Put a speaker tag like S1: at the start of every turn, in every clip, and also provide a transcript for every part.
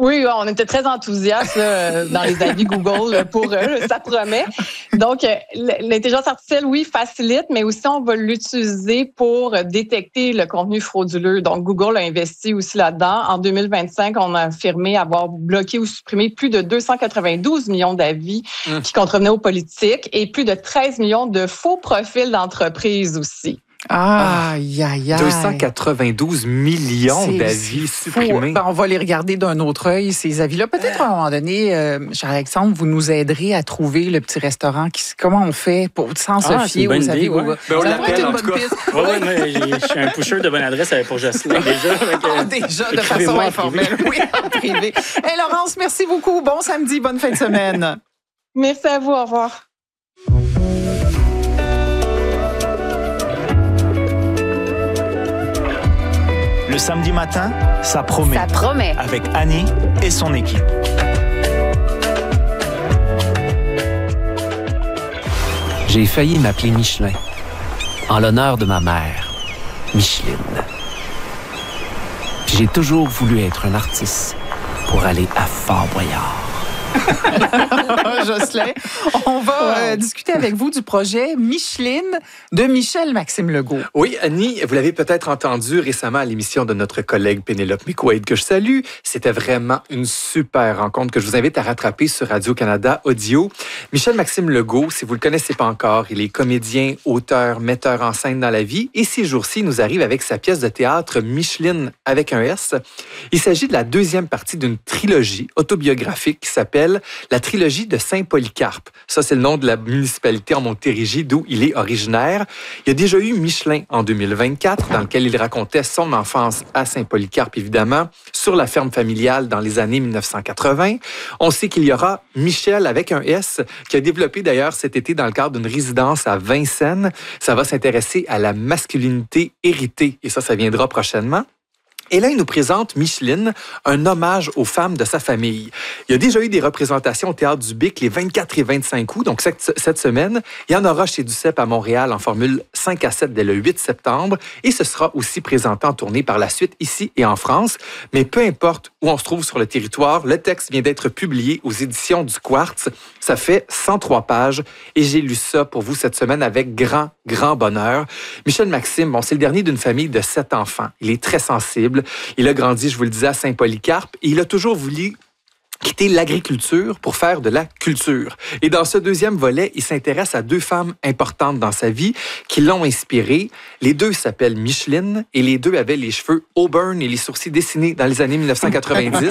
S1: Oui, on était très enthousiastes dans les avis Google pour eux, ça promet. Donc, l'intelligence artificielle, oui, facilite, mais aussi on va l'utiliser pour détecter le contenu frauduleux. Donc, Google a investi aussi là-dedans. En 2025, on a affirmé avoir bloqué ou supprimé plus de 292 millions d'avis qui contrevenaient aux politiques et plus de 13 millions de faux profils d'entreprises aussi.
S2: Aïe, aïe, aïe.
S3: 292 millions d'avis supprimés.
S2: Ben, on va les regarder d'un autre œil, ces avis-là. Peut-être à un moment donné, cher Alexandre, vous nous aiderez à trouver le petit restaurant. Comment on fait pour sans se fier aux avis Google?
S3: Ben, on l'appelle, en tout cas.
S4: Oui, je suis un pusher de bonne adresse pour Jocelyn, déjà.
S2: Déjà, de façon informelle. Oui, en privé. Hey, Laurence, merci beaucoup. Bon samedi, bonne fin de semaine.
S1: Merci à vous. Au revoir.
S5: Le samedi matin, ça promet.
S6: Ça promet.
S5: Avec Annie et son équipe.
S7: J'ai failli m'appeler Michelin, en l'honneur de ma mère, Micheline. Puis j'ai toujours voulu être un artiste pour aller à Fort-Boyard.
S2: Jocelyn, on va discuter avec vous du projet Micheline de Michel-Maxime Legault.
S3: Oui, Annie, vous l'avez peut-être entendu récemment à l'émission de notre collègue Pénélope McQuaid, que je salue. C'était vraiment une super rencontre que je vous invite à rattraper sur Radio-Canada Audio. Michel-Maxime Legault, si vous ne le connaissez pas encore, il est comédien, auteur, metteur en scène dans la vie. Et ces jours-ci, il nous arrive avec sa pièce de théâtre Micheline avec un S. Il s'agit de la deuxième partie d'une trilogie autobiographique qui s'appelle la trilogie de Saint-Polycarpe. Ça, c'est le nom de la municipalité en Montérégie, d'où il est originaire. Il y a déjà eu Michelin en 2024, dans lequel il racontait son enfance à Saint-Polycarpe, évidemment, sur la ferme familiale dans les années 1980. On sait qu'il y aura Michel avec un S, qui a développé d'ailleurs cet été dans le cadre d'une résidence à Vincennes. Ça va s'intéresser à la masculinité héritée, et ça viendra prochainement. Et là, il nous présente Micheline, un hommage aux femmes de sa famille. Il y a déjà eu des représentations au Théâtre du Bic les 24 et 25 août, donc cette semaine. Il y en aura chez Duceppe à Montréal en formule 5 à 7 dès le 8 septembre. Et ce sera aussi présenté en tournée par la suite ici et en France. Mais peu importe où on se trouve sur le territoire, le texte vient d'être publié aux éditions du Quartz. Ça fait 103 pages et j'ai lu ça pour vous cette semaine avec grand bonheur. Michel-Maxime, c'est le dernier d'une famille de 7 enfants. Il est très sensible. Il a grandi, je vous le disais, à Saint-Polycarpe et il a toujours voulu quitter l'agriculture pour faire de la culture. Et dans ce deuxième volet, il s'intéresse à 2 femmes importantes dans sa vie qui l'ont inspiré. Les 2 s'appellent Micheline et les 2 avaient les cheveux auburn et les sourcils dessinés dans les années 1990.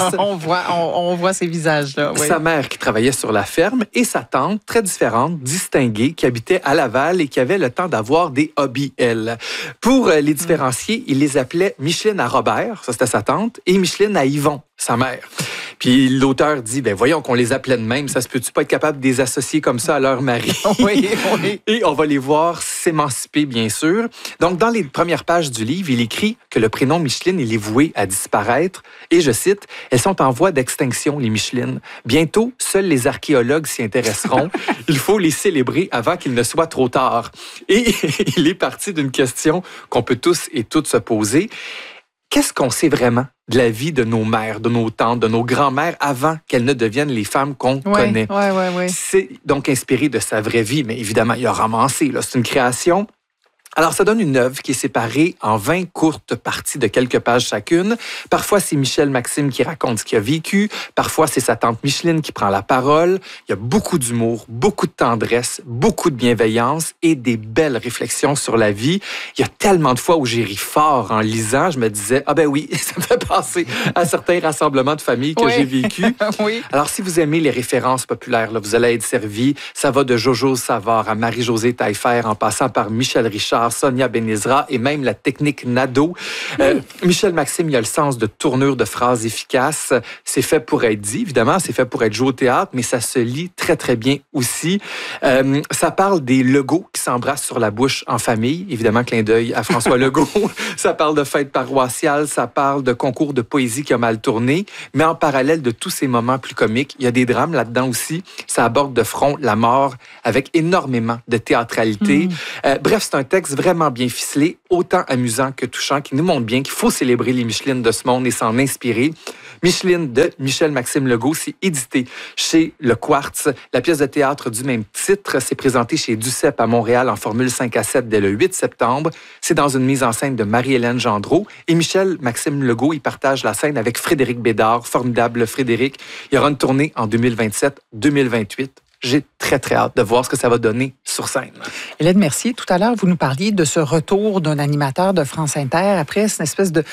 S2: on voit ces visages-là. Oui.
S3: Sa mère qui travaillait sur la ferme et sa tante, très différente, distinguée, qui habitait à Laval et qui avait le temps d'avoir des hobbies, elle. Pour les différencier, il les appelait Micheline à Robert, ça c'était sa tante, et Micheline à Yvon, sa mère. Puis l'auteur dit, voyons qu'on les appelait de même, ça se peut-tu pas être capable de les associer comme ça à leur mari?
S2: Oui.
S3: Et on va les voir s'émanciper, bien sûr. Donc, dans les premières pages du livre, il écrit que le prénom Micheline, il est voué à disparaître. Et je cite, « Elles sont en voie d'extinction, les Michelines. Bientôt, seuls les archéologues s'y intéresseront. Il faut les célébrer avant qu'il ne soit trop tard. » Et il est parti d'une question qu'on peut tous et toutes se poser. Qu'est-ce qu'on sait vraiment de la vie de nos mères, de nos tantes, de nos grands-mères avant qu'elles ne deviennent les femmes qu'on connaît?
S2: Oui.
S3: C'est donc inspiré de sa vraie vie, mais évidemment, il a romancé. C'est une création. Alors, ça donne une œuvre qui est séparée en 20 courtes parties de quelques pages chacune. Parfois, c'est Michel-Maxime qui raconte ce qu'il a vécu. Parfois, c'est sa tante Micheline qui prend la parole. Il y a beaucoup d'humour, beaucoup de tendresse, beaucoup de bienveillance et des belles réflexions sur la vie. Il y a tellement de fois où j'ai ri fort en lisant. Je me disais, oui, ça me fait penser à certains rassemblements de famille que j'ai vécu.
S2: Oui.
S3: Alors, si vous aimez les références populaires, là, vous allez être servi. Ça va de Jojo Savard à Marie-Josée Taillefer en passant par Michel Richard, Sonia Benezra et même la technique Nadeau. Michel-Maxime, il a le sens de tournure de phrases efficaces. C'est fait pour être dit, évidemment, c'est fait pour être joué au théâtre, mais ça se lit très, très bien aussi. Ça parle des Legault qui s'embrassent sur la bouche en famille. Évidemment, clin d'œil à François Legault. Ça parle de fêtes paroissiales, ça parle de concours de poésie qui a mal tourné. Mais en parallèle de tous ces moments plus comiques, il y a des drames là-dedans aussi. Ça aborde de front la mort avec énormément de théâtralité. Bref, c'est un texte vraiment bien ficelé, autant amusant que touchant, qui nous montre bien qu'il faut célébrer les Michelines de ce monde et s'en inspirer. Micheline de Michel-Maxime Legault, c'est édité chez Le Quartz. La pièce de théâtre du même titre s'est présentée chez Duceppe à Montréal en formule 5-7 dès le 8 septembre. C'est dans une mise en scène de Marie-Hélène Gendreau. Et Michel-Maxime Legault, il partage la scène avec Frédéric Bédard. Formidable Frédéric. Il y aura une tournée en 2027-2028. J'ai très, très hâte de voir ce que ça va donner sur scène.
S2: Hélène Mercier, tout à l'heure, vous nous parliez de ce retour d'un animateur de France Inter. Après, c'est une espèce de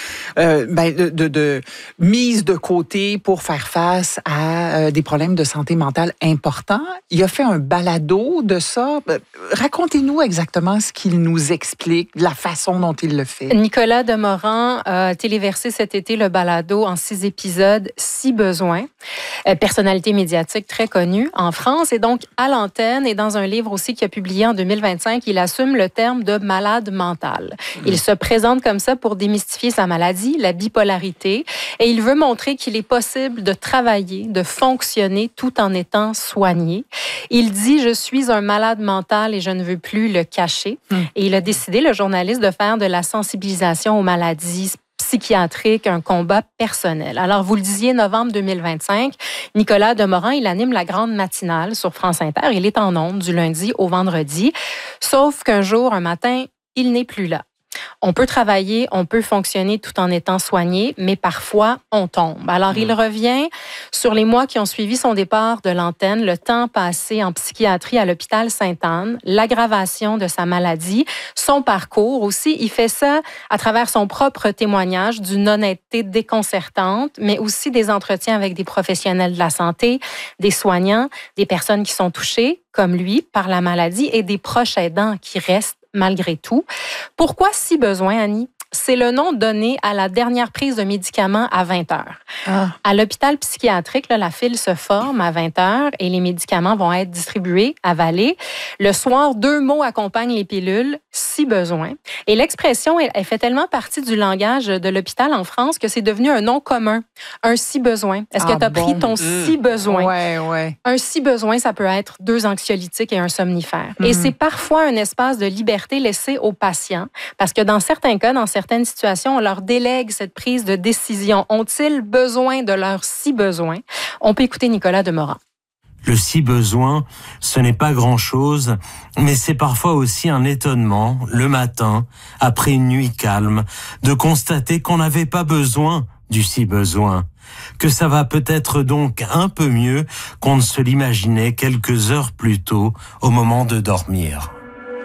S2: mise de côté pour faire face à des problèmes de santé mentale importants. Il a fait un balado de ça. Racontez-nous exactement ce qu'il nous explique, la façon dont il le fait.
S6: Nicolas Demorand a téléversé cet été le balado en 6 épisodes, si besoin. Personnalité médiatique très connue en France. Et donc, à l'antenne et dans un livre aussi qu'il a publié en 2025, il assume le terme de malade mental. Il se présente comme ça pour démystifier sa maladie, la bipolarité, et il veut montrer qu'il est possible de travailler, de fonctionner tout en étant soigné. Il dit « Je suis un malade mental et je ne veux plus le cacher ». Et il a décidé, le journaliste, de faire de la sensibilisation aux maladies psychiatrique, un combat personnel. Alors, vous le disiez, novembre 2025, Nicolas Demorand, il anime la grande matinale sur France Inter. Il est en ondes du lundi au vendredi. Sauf qu'un jour, un matin, il n'est plus là. On peut travailler, on peut fonctionner tout en étant soigné, mais parfois, on tombe. Alors, il revient sur les mois qui ont suivi son départ de l'antenne, le temps passé en psychiatrie à l'hôpital Sainte-Anne, l'aggravation de sa maladie, son parcours aussi. Il fait ça à travers son propre témoignage d'une honnêteté déconcertante, mais aussi des entretiens avec des professionnels de la santé, des soignants, des personnes qui sont touchées, comme lui, par la maladie et des proches aidants qui restent malgré tout. Pourquoi si besoin, Annie? C'est le nom donné à la dernière prise de médicaments à 20 heures. À l'hôpital psychiatrique, là, la file se forme à 20 heures et les médicaments vont être distribués, avalés. Le soir, 2 mots accompagnent les pilules, si besoin. Et l'expression, elle fait tellement partie du langage de l'hôpital en France que c'est devenu un nom commun, un si besoin. Est-ce que tu as pris ton si besoin?
S2: Ouais.
S6: Un si besoin, ça peut être 2 anxiolytiques et un somnifère. Et c'est parfois un espace de liberté laissé aux patients parce que dans certains cas, dans certaines situations, on leur délègue cette prise de décision. Ont-ils besoin de leur si besoin? On peut écouter Nicolas Demorand.
S8: Le si besoin, ce n'est pas grand-chose, mais c'est parfois aussi un étonnement, le matin, après une nuit calme, de constater qu'on n'avait pas besoin du si besoin, que ça va peut-être donc un peu mieux qu'on ne se l'imaginait quelques heures plus tôt, au moment de dormir.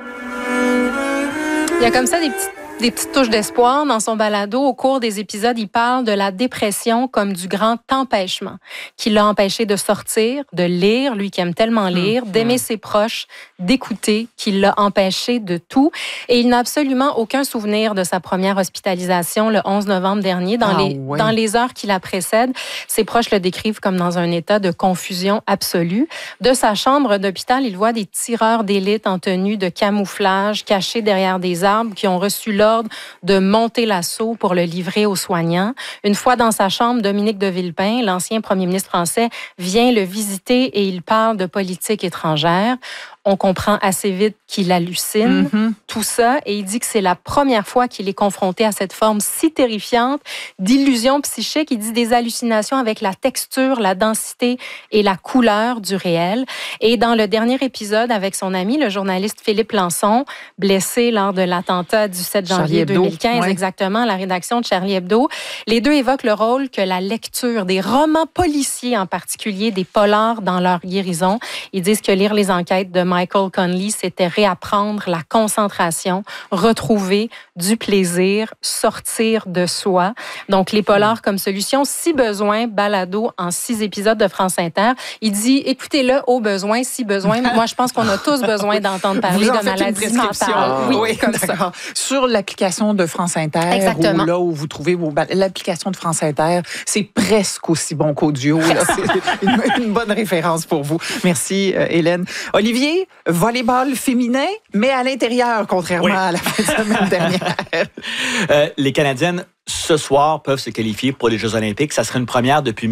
S6: Il y a comme ça des petites touches d'espoir dans son balado. Au cours des épisodes, il parle de la dépression comme du grand empêchement qui l'a empêché de sortir, de lire, lui qui aime tellement lire, d'aimer ses proches, d'écouter, qui l'a empêché de tout. Et il n'a absolument aucun souvenir de sa première hospitalisation le 11 novembre dernier. Dans les heures qui la précèdent, ses proches le décrivent comme dans un état de confusion absolue. De sa chambre d'hôpital, il voit des tireurs d'élite en tenue de camouflage cachés derrière des arbres qui ont reçu l'ordre de monter l'assaut pour le livrer aux soignants. Une fois dans sa chambre, Dominique de Villepin, l'ancien premier ministre français, vient le visiter et il parle de politique étrangère. On comprend assez vite qu'il hallucine tout ça et il dit que c'est la première fois qu'il est confronté à cette forme si terrifiante d'illusion psychique. Il dit des hallucinations avec la texture, la densité et la couleur du réel. Et dans le dernier épisode avec son ami, le journaliste Philippe Lançon, blessé lors de l'attentat du 7 janvier 2015, exactement, à la rédaction de Charlie Hebdo, les deux évoquent le rôle que la lecture des romans policiers, en particulier des polars, dans leur guérison. Ils disent que lire les enquêtes de Michael Connelly, c'était réapprendre la concentration, retrouver du plaisir, sortir de soi. Donc, les polars comme solution, si besoin, balado en 6 épisodes de France Inter. Il dit, écoutez-le au besoin, si besoin. Moi, je pense qu'on a tous besoin d'entendre parler de maladie mentale.
S2: Oui, comme ça. Sur l'application de France Inter,
S6: exactement.
S2: Ou là où vous trouvez l'application de France Inter, c'est presque aussi bon qu'audio. C'est une bonne référence pour vous. Merci, Hélène. Olivier, volleyball féminin, mais à l'intérieur, contrairement à la fin de semaine dernière.
S9: Les Canadiennes ce soir, peuvent se qualifier pour les Jeux olympiques. Ça serait une première depuis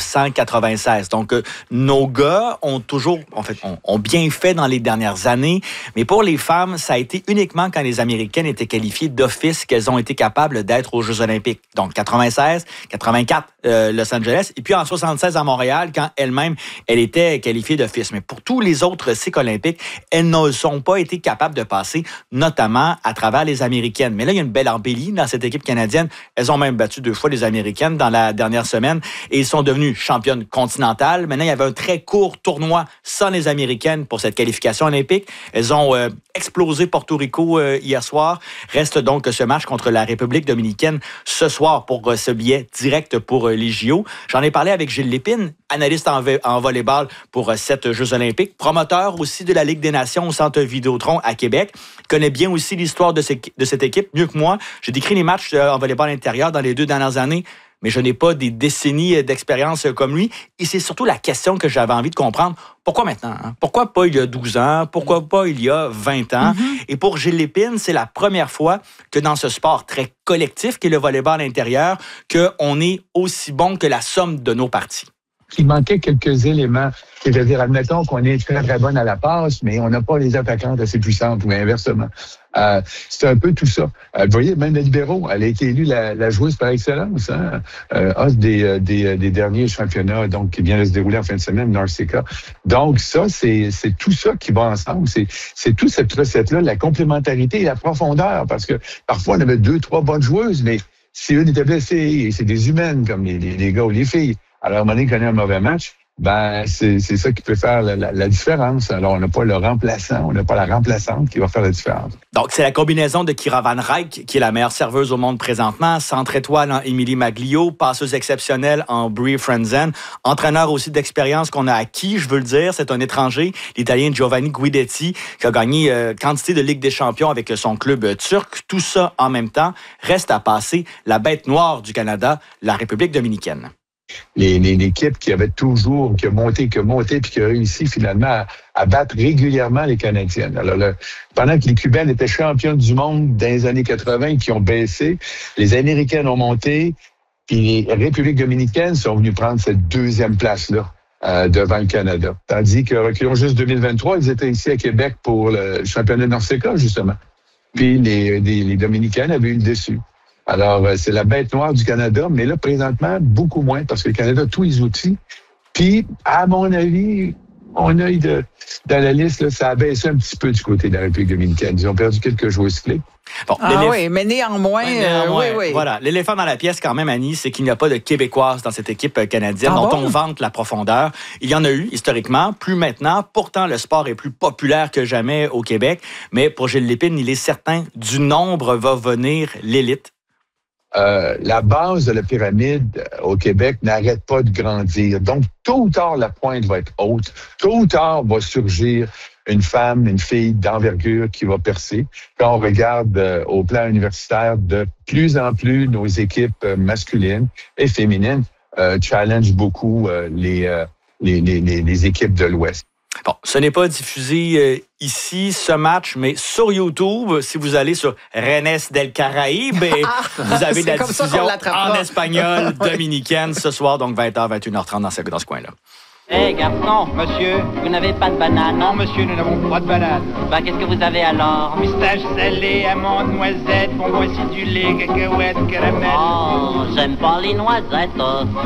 S9: 1996. Donc, nos gars ont bien fait dans les dernières années. Mais pour les femmes, ça a été uniquement quand les Américaines étaient qualifiées d'office qu'elles ont été capables d'être aux Jeux olympiques. Donc, 96, 84, Los Angeles. Et puis, en 76 à Montréal, quand elle était qualifiée d'office. Mais pour tous les autres cycles olympiques, elles ne sont pas été capables de passer, notamment à travers les Américaines. Mais là, il y a une belle embellie dans cette équipe canadienne. Elles ont même battu 2 fois les Américaines dans la dernière semaine et ils sont devenus championnes continentales. Maintenant, il y avait un très court tournoi sans les Américaines pour cette qualification olympique. Elles ont explosé Porto Rico hier soir. Reste donc ce match contre la République dominicaine ce soir pour ce billet direct pour les JO. J'en ai parlé avec Gilles Lépine, analyste en volleyball pour cette Jeux olympiques, promoteur aussi de la Ligue des Nations au Centre Vidéotron à Québec. Il connaît bien aussi l'histoire de cette équipe, mieux que moi. J'ai décrit les matchs en volleyball intérieur dans les 2 dernières années, mais je n'ai pas des décennies d'expérience comme lui. Et c'est surtout la question que j'avais envie de comprendre. Pourquoi maintenant? Hein? Pourquoi pas il y a 12 ans? Pourquoi pas il y a 20 ans? Et pour Gilles Lépine, c'est la première fois que dans ce sport très collectif qu'est le volleyball intérieur, qu'on est aussi bon que la somme de nos parties.
S10: Il manquait quelques éléments. C'est-à-dire, admettons qu'on est très, très bonne à la passe, mais on n'a pas les attaquantes assez puissantes, ou inversement. C'est un peu tout ça. Vous voyez, même la libéraux, elle a été élue la joueuse par excellence, os des derniers championnats, donc qui vient de se dérouler en fin de semaine, Narsika. Donc ça, c'est tout ça qui va ensemble. C'est toute cette recette-là, la complémentarité et la profondeur, parce que parfois on avait 2, 3 bonnes joueuses, mais si une était blessée, c'est des humaines comme les gars ou les filles. Alors, à un moment donné, connaît un mauvais match, c'est ça qui peut faire la différence. Alors, on n'a pas le remplaçant, on n'a pas la remplaçante qui va faire la différence.
S9: Donc, c'est la combinaison de Kira Van Rijk, qui est la meilleure serveuse au monde présentement, centre étoile en Émilie Maglio, passeuse exceptionnelle en Brie Frenzen, entraîneur aussi d'expérience qu'on a acquis, je veux le dire, c'est un étranger, l'Italien Giovanni Guidetti, qui a gagné quantité de Ligue des champions avec son club turc. Tout ça en même temps, reste à passer la bête noire du Canada, la République dominicaine.
S10: L'équipe qui a monté, puis qui a réussi finalement à battre régulièrement les Canadiennes. Alors, pendant que les Cubaines étaient championnes du monde dans les années 80, qui ont baissé, les Américaines ont monté, puis les Républiques dominicaines sont venues prendre cette 2e place-là devant le Canada. Tandis que, reculons juste 2023, ils étaient ici à Québec pour le championnat de Narsika, justement. Puis les Dominicaines avaient eu le dessus. Alors, c'est la bête noire du Canada, mais là, présentement, beaucoup moins, parce que le Canada a tous les outils. Puis, à mon avis, mon œil dans la liste, là, ça a baissé un petit peu du côté de la République dominicaine. Ils ont perdu quelques joueuses clés.
S2: Bon, oui, mais néanmoins, oui.
S9: Voilà. L'éléphant dans la pièce, quand même, Annie, c'est qu'il n'y a pas de Québécoises dans cette équipe canadienne dont on vante la profondeur. Il y en a eu, historiquement, plus maintenant. Pourtant, le sport est plus populaire que jamais au Québec. Mais pour Gilles Lépine, il est certain, du nombre va venir l'élite.
S10: La base de la pyramide au Québec n'arrête pas de grandir. Donc, tôt ou tard, la pointe va être haute. Tôt ou tard, va surgir une femme, une fille d'envergure qui va percer. Quand on regarde au plan universitaire, de plus en plus, nos équipes masculines et féminines challenge beaucoup les équipes de l'Ouest.
S9: Bon, ce n'est pas diffusé ici, ce match, mais sur YouTube, si vous allez sur Renes del Caraïbe, vous avez de la diffusion en espagnol dominicaine ce soir, donc 20h, 21h30 dans ce coin-là.
S11: Hé, garçon, monsieur, vous n'avez pas de banane?
S12: Non, monsieur, nous n'avons pas de banane.
S11: Bah, qu'est-ce que vous avez alors?
S12: Pistache salée, amande, noisette, bonbons acidulés, cacahuètes, caramel.
S11: Oh, j'aime pas les noisettes.